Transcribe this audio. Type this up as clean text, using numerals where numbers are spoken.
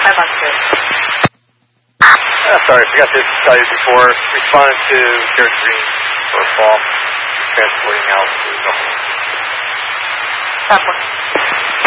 Sorry, I forgot to tell you before. Responded to Garrett Green for a fall. Transporting out to Norfolk.